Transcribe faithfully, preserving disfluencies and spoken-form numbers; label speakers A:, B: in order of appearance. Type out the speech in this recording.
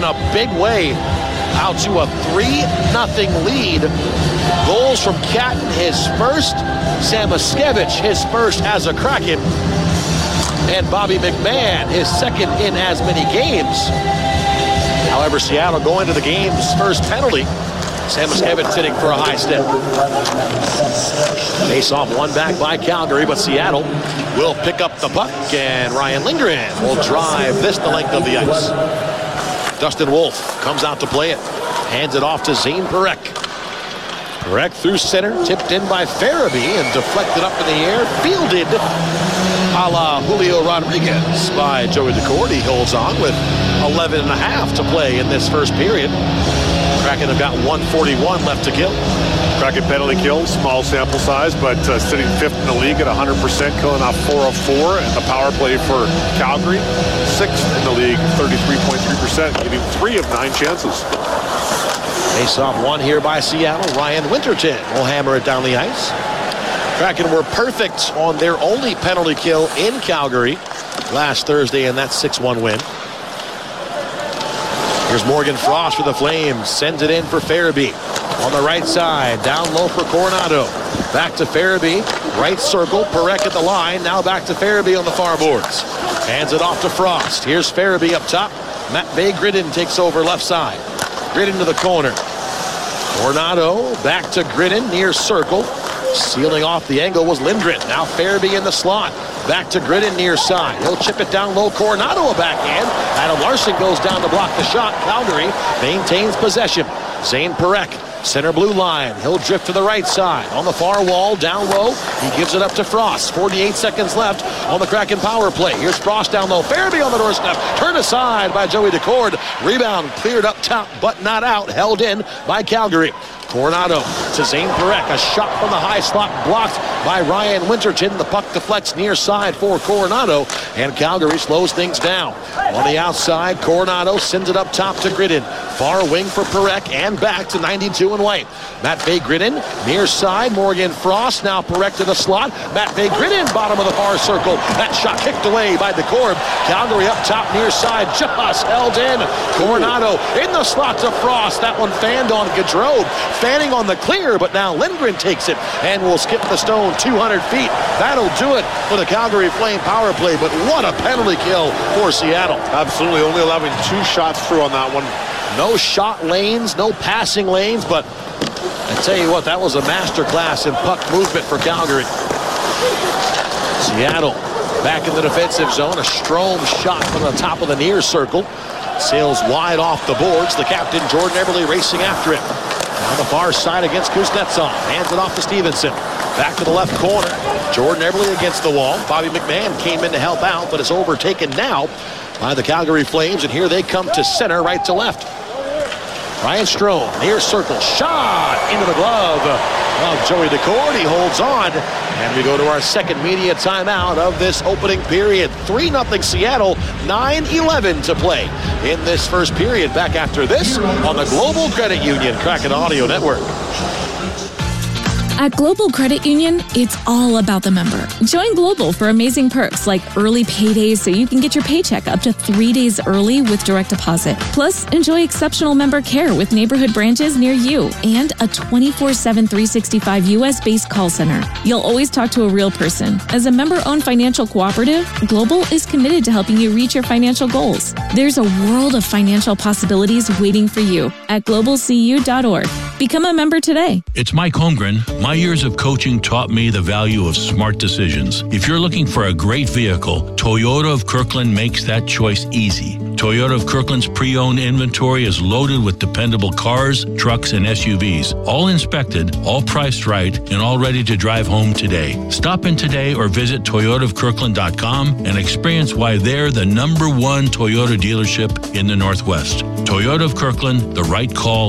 A: a big way out to a three nothing lead. Goals from Catton, his first. Samoskevich, his first as a Kraken. And Bobby McMahon, his second in as many games. However, Seattle going to the game's first penalty. Samoskevich sitting for a high step. Face off one back by Calgary, but Seattle will pick up the puck, and Ryan Lindgren will drive this the length of the ice. Dustin Wolf comes out to play it. Hands it off to Zane Parekh. Parekh through center, tipped in by Farabee and deflected up in the air. Fielded a la Julio Rodriguez by Joey Daccord. He holds on with eleven and a half to play in this first period. Kraken have got one forty-one left to kill.
B: Kraken penalty kill, small sample size, but uh, sitting fifth in the league at one hundred percent, killing off four oh four. And the power play for Calgary, sixth in the league, thirty-three point three percent, getting three of nine chances.
A: Face off one here by Seattle. Ryan Winterton will hammer it down the ice. Kraken were perfect on their only penalty kill in Calgary last Thursday in that six one win. Here's Morgan Frost for the Flames. Sends it in for Farabee. On the right side, down low for Coronado. Back to Farabee. Right circle, Parekh at the line. Now back to Farabee on the far boards. Hands it off to Frost. Here's Farabee up top. Matt Bay-Gridden takes over left side. Gridden to the corner. Coronado back to Gridden near circle. Sealing off the angle was Lindgren. Now Farabee in the slot. Back to Gridden near side. He'll chip it down low. Coronado a backhand. Adam Larson goes down to block the shot. Calgary maintains possession. Zane Parekh, center blue line. He'll drift to the right side. On the far wall, down low. He gives it up to Frost. forty-eight seconds left on the Kraken power play. Here's Frost down low. Farabee on the doorstep. Turned aside by Joey Daccord. Rebound cleared up top, but not out. Held in by Calgary. Coronado to Zane Parekh. A shot from the high slot blocked by Ryan Winterton. The puck deflects near side for Coronado, and Calgary slows things down. On the outside, Coronado sends it up top to Gridden. Far wing for Parekh and back to ninety-two and white. Matt Bay-Gridden near side. Morgan Frost now Parekh to the slot. Matt Bay-Gridden bottom of the far circle. That shot kicked away by Daccord. Calgary up top near side. Just held in. Coronado in the slot to Frost. That one fanned on Gaudreau. Fanning on the clear, but now Lindgren takes it and will skip the stone two hundred feet. That'll do it for the Calgary Flame power play, but what a penalty kill for Seattle.
B: Absolutely, only allowing two shots through on that one.
A: No shot lanes, no passing lanes, but I tell you what, that was a masterclass in puck movement for Calgary. Seattle back in the defensive zone. A Strome shot from the top of the near circle. Sails wide off the boards. The captain, Jordan Eberle, racing after it. On the far side against Kuznetsov. Hands it off to Stevenson. Back to the left corner. Jordan Eberle against the wall. Bobby McMahon came in to help out, but is overtaken now by the Calgary Flames, and here they come to center, right to left. Ryan Strome, near circle, shot into the glove of Joey Daccord. He holds on, and we go to our second media timeout of this opening period. three nothing Seattle, nine eleven to play in this first period. Back after this on the Global Credit Union Kraken Audio Network.
C: At Global Credit Union, it's all about the member. Join Global for amazing perks like early paydays so you can get your paycheck up to three days early with direct deposit. Plus, enjoy exceptional member care with neighborhood branches near you and a twenty-four seven, three sixty-five U S-based call center. You'll always talk to a real person. As a member-owned financial cooperative, Global is committed to helping you reach your financial goals. There's a world of financial possibilities waiting for you at global c u dot org. Become a member today.
D: It's Mike Holmgren. My years of coaching taught me the value of smart decisions. If you're looking for a great vehicle, Toyota of Kirkland makes that choice easy. Toyota of Kirkland's pre-owned inventory is loaded with dependable cars, trucks, and S U Vs. All inspected, all priced right, and all ready to drive home today. Stop in today or visit toyota of kirkland dot com and experience why they're the number one Toyota dealership in the Northwest. Toyota of Kirkland, the right call